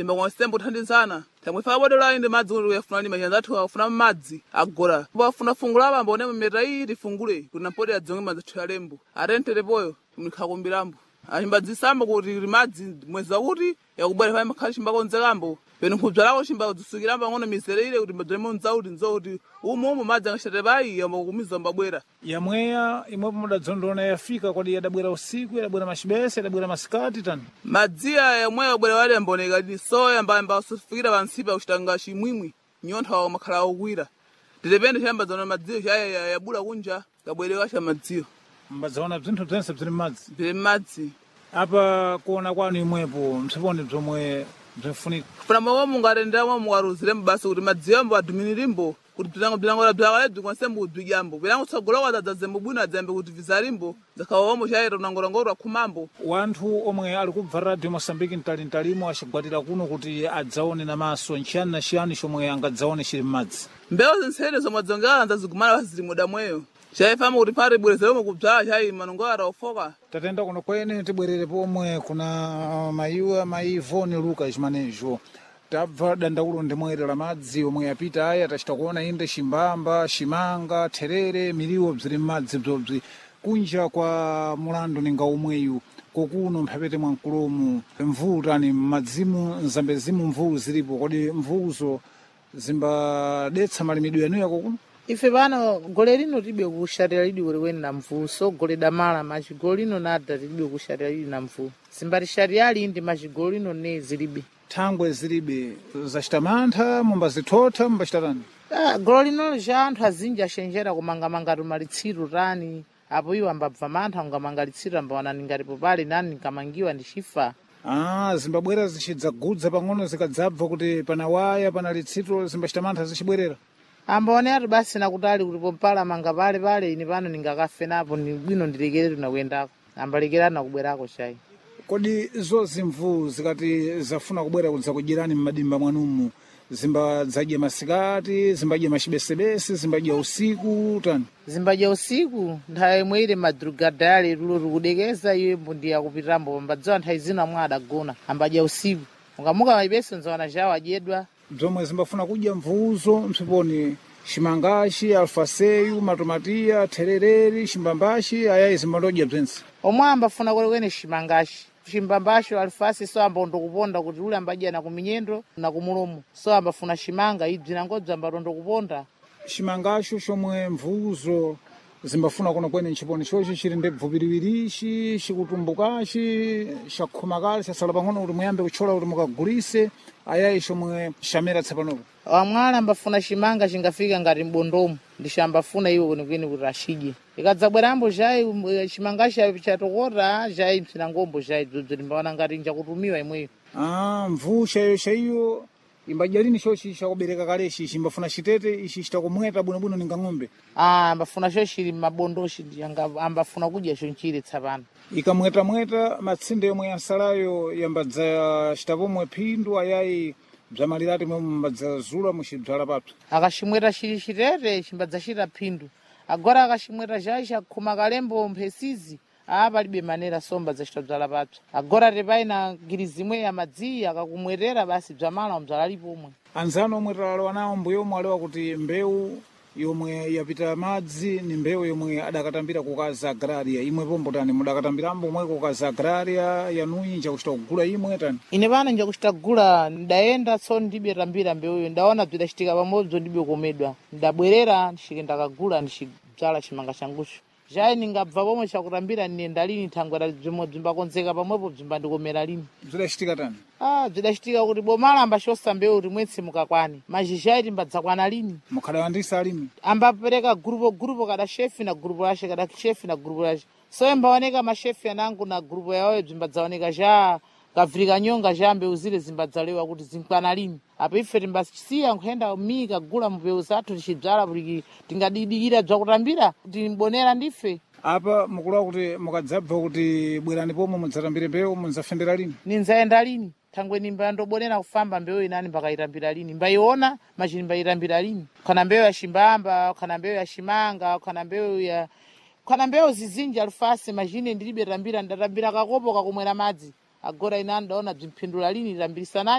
timba kwa sembo thandizana tamwe fa bodo la inde madzi kuti yafuna lima yanzathu afuna madzi agora bafuna fungula bamba one meta iyi tifungule kuti nampoti adzonge madzi alembo arentere poyo mnikhakumbirambo achimbadzisamba kuti madzi mwezi wakuti yakubwera pa makhala chimbakonzekambo peno nkhudzalako chimbadzisukiramba ngono mizere ile kuti mbadzalemo nzauti nzoti umu madzi angashate payi yambakumiza mbabwera yamweya imwepo mudadzondona yafika kodi yadabwera usiku yadabwera machibese yadabwera masikati tani madziya yamweya bwera wali yamboneka ndi so yamba usufikira pansipa kuchitanga chimwimwi nyontha makhala okwira ndidepende chayamba zona madziyo chaya yabula kunja kabwerewa cha madziyo mbadzaona bzinthu bzense bzili m'madzi bzili m'madzi apa kuona kwanu imwepo msiponi bzomwe bzinfunika kufuna mwa mungatendera muwaruzire mbasi kuti madziyo ambo aduminirimbo kuti bzilango bzakaledzi konsembo kudzwijambo bilango tsogolo kwadzadzembo bwino adzembe kuti vizalimbo zakhawaombo chayira unangorangorwa khumambo wanthu omwe ali kubva radio Mosambiki mtalintalimo achigwadira kuno kuti adzaone namaso nchiyani na chiyani chomwe angadzaone chili m'madzi mbewu zintsene zomwe adzongera nzazigumana pasizili mudamweyo chayifama kuti pari bwerezeromwe kubzala chayi manongora ofoka tatenda kuno kwene tibwerere pomwe kuna mayiwa mayi Ivone Lucas manejo tabva dandaulo ndimwere la madzi omwe yapita aya tachita kuona inde chimbamba chimanga therere miliwo bzili m'madzi bzobzi kunja kwa mulandu ninga umweyu kokuno mphepete mwa mkulomu mvuu tani madzimu nzambezimu mvuu zilipo kodi mvuuzo zimbadetsa malimidwe yanuya kokuno ife pano gole lino tibe kushatira lidi wereweni na mvuu so gole damala machigolo lino nada tibe kushatira lidi na mvuu simbatishatiyali ndi machigolo lino ne zilibe thangwe zilibe zachita mantha mumbazithotha mumbachitani golo lino ja anthu azinji ashenjera kumangamanga tumalitsiro tani apo iwo ambabva mantha ungamanga litsiro ambawana ningatipo pale nani nikamangiwa ndi chifa zimbabwera zichidzagudza pang'ono zikadzabva kuti pana waya pana litsiro zimbachita mantha zichibwerera ambaone ati basi nakutali kuti pompala manga pale ine pano ningakafe napo ni bwino ndilekerero nakuyendako ambalekerana kubwerako chayi kodi zozi mvuu zikati zafuna kubwera kudzakujirani m'madimba mwanumu zimbadzadya masikati zimbadya machibesebese zimbadya usiku tani zimbadya usiku nthawi imwe ile madrugada yale lulo tikudekeza iyo mbundi yakupitambo pambadziwa nthawi zina mwa adagona ambadya usiku ungamuka machibese nzawana jawo adyedwa bzomwe zimbafuna kudya mvuuzo msiponi chimangachi alfaseyu matomatiya therereri chimbambachi ayayi zimbandodya bzense omwe ambafuna kwenekwene chimangachi chimbambacho alfasi so amba ndokuponda kuti ule ambadya na kuminyendo na kumulomo so ambafuna chimanga ibzi nangodza ambatondo kuponda chimangacho chomwe mvuuzo zimbafuna kuno kwene nchiponi chochi chili ndi bvupiriwirichi chikutumbukachi chakhumakali chasala pang'ono kuti muyambe kuchola kuti mukagulise ayayi chomwe chamera tsapanopo wamwala ambafuna chimanga chingafika ngati mbondomo ndishambafuna iwo kwenekwene kuti achidye ikadzabwerambo chayi chimangachi chatokota chayi msinangombo chayi bzobzo limbawana ngati njakutumiwa imweyo mvuu chayo imbadya lini chochi chakubereka kalechi chimbafuna chitete ichi chitakumweta bwinobwino ninga ng'ombe ambafuna cho chili mabondoshi ambafuna kudya chonchire tsapano ikamwetamweta matsinde yomwe yansalayo yambadza chitapomwe phindu ayayi bzamalirati momwe mbadzazula muchibzala papsa akachimweta chili chitete chimbadzachita phindu agora akachimweta chayi chakhuma kalembo mphesizi palibe manera somba zachita bzala papsa agora tepaina giri zimwe ya madziyi akakumwetera basi bzamala mdzala lipomwe anzano omwe talalowa nawo mbuyo omwe alewa kuti mbewu yomwe yapita madzi ni mbewu yomwe adakatambira kukaza agraria imwe pombo tani mudakatambirambo omwe kukaza agraria yanuyi njakuchita kugula imwe tani ine pano njakuchita kugula ndayenda tso ndibe tambira mbewuyo ndaona bzidachitika pamodzi ndibe komedwa ndabwerera ndishike ndakagula ndichibzala chimanga changucho chayi ningabva pomwe chakutambira niyenda lini thangwera bzimwe bzimbakonzeka pamwepo bzimbandikomera lini bzidachitika tani bzidachitika kuti bomala ambachosa mbewu kuti mwentse mukakwani mazhizhayi timbadzakwana lini mukhadawandisa alimi ambapereka gurupo kada shefi na gurupo lache kada shefi na gurupo lache so imbaoneka mashefi anangu na gurupo yawoyo bzimbadzaoneka ja kavhirika nyonga ja mbewu zile zimbadzalewa kuti zinkwana lini apa ife timbasiya nkuenda mika gula mbewu zathu tichibzala kuti tingadidikira bzakutambira timbonera ndife apa mukulawa kuti mukadzabva kuti bwerani pomwe mudzatambire mbewu mudzafendera lini nindzayenda lini thangwe nimbandobonera kufamba mbewu inani mbakayitambira lini mbayiona machini mbayitambira lini kana mbewu ya chimbamba kana mbewu ya chimanga kana mbewu zizinji alufasi machine ndilibe tambira ndatambira kakopo kakumwera madzi agora inani ndaona bzimphindula lini tambirisanani